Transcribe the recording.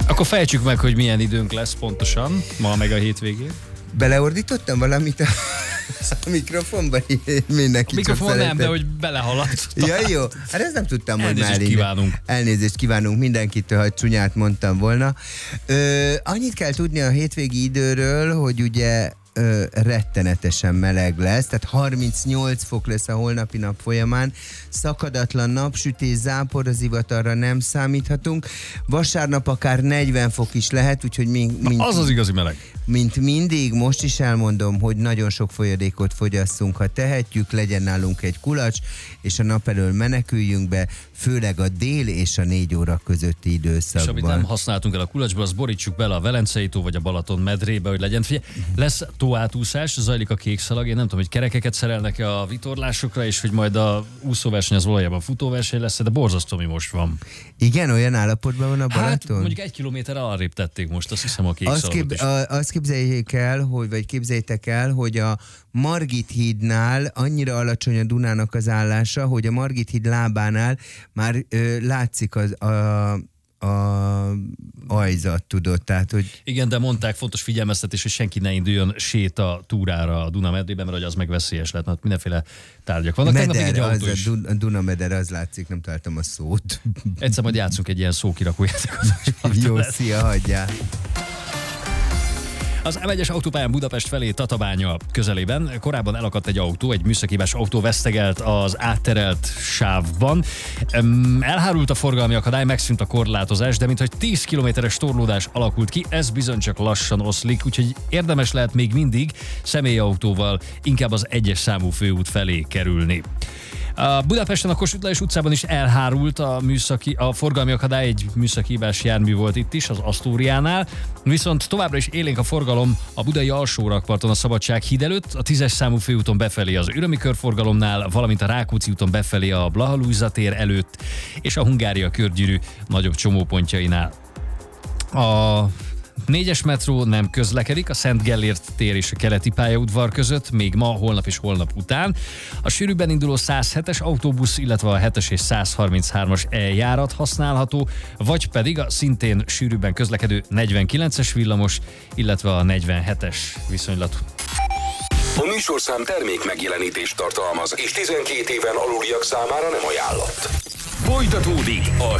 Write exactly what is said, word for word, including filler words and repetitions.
Akkor fejtsük meg, hogy milyen időnk lesz pontosan, ma meg a hétvégén. Beleordítottam valamit a, a mikrofonba? Mindenki a mikrofonban nem, de hogy belehaladt. Ja, jó. Hát ezt nem tudtam, hogy Elnézést már kívánunk. Elnézést kívánunk mindenkitől, ha csúnyát mondtam volna. Ö, annyit kell tudni a hétvégi időről, hogy ugye ö, rettenetesen meleg lesz, tehát harmincnyolc fok lesz a holnapi nap folyamán, szakadatlan napsütés, zápor, az ivatarra nem számíthatunk. Vasárnap akár negyven fok is lehet, úgyhogy mi, mint, az az igazi meleg. Mint mindig, most is elmondom, hogy nagyon sok folyadékot fogyasszunk, ha tehetjük, legyen nálunk egy kulacs, és a nap elől meneküljünk be, főleg a dél és a négy óra közötti időszakban. És amit nem használtunk el a kulacsba, azt borítsuk bele a Velencei tó vagy a Balaton medrébe, hogy legyen. Figyelj, lesz tóátúszás, zajlik a kékszalag, én nem tudom, hogy kerekeket szerelnek a vitorlásokra, és hogy majd a úszóverseny az valójában futóverseny lesz, de borzasztó, mi most van. Igen, olyan állapotban van a Balaton? Hát mondjuk egy kilométer arrébb tették most, azt hiszem a kékszalagot kép, is. a, azt képzeljék el, hogy, vagy képzeljétek el, hogy a Margit hídnál annyira alacsony a Dunának az állása, hogy a Margit híd lábánál már ö, látszik az, a, a ajzat, tudod, tehát, hogy... Igen, de mondták, fontos figyelmeztetés, hogy senki ne induljon séta túrára a Duna medrében, mert az meg veszélyes lehet, mert mindenféle tárgyak vannak. Meder, az a, Dun- a Duna meder, az látszik, nem találtam a szót. Egyszer majd játszunk egy ilyen szókirakójátékot. Jó, szia, hagyjál! Az em egyes autópályán Budapest felé Tatabánya közelében korábban elakadt egy autó, egy műszakibás autó vesztegelt az átterelt sávban. Elhárult a forgalmi akadály, megszűnt a korlátozás, de minthogy tíz kilométeres torlódás alakult ki, ez bizony csak lassan oszlik, úgyhogy érdemes lehet még mindig személyautóval inkább az egyes számú főút felé kerülni. A Budapesten a Kossuth Lajos utcában is elhárult a, műszaki, a forgalmi akadály, egy műszakibás jármű volt itt is, az Asztóriánál, viszont továbbra is élénk a forgalom a budai alsórakparton a Szabadság híd előtt, a tízes számú főúton befelé az Ürömi körforgalomnál, valamint a Rákóczi úton befelé a Blaha Lujza tér előtt, és a Hungária körgyűrű nagyobb csomópontjainál. A négyes metró nem közlekedik a Szent Gellért tér és a keleti pályaudvar között, még ma, holnap és holnap után. A sűrűbben induló száz hetes autóbusz, illetve a hetes és száz harminchárom-as eljárat használható, vagy pedig a szintén sűrűbben közlekedő negyvenkilences villamos, illetve a negyvenhetes viszonylatú. A műsorszám termék megjelenítést tartalmaz, és tizenkét éven aluliak számára nem ajánlott. Folytatódik a